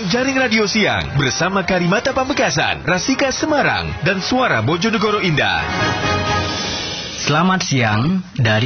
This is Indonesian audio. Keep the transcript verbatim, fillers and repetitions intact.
Ruang Jaring Radio Siang bersama Karimata Pamekasan, Rasika Semarang, dan Suara Bojonegoro Indah. Selamat siang dari